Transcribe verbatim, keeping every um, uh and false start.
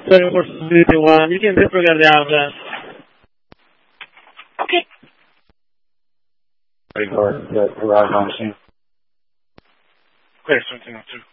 Sorry for the one. You can disregard the outlet. Okay. Ready for the arrival on scene. Clear, something else too.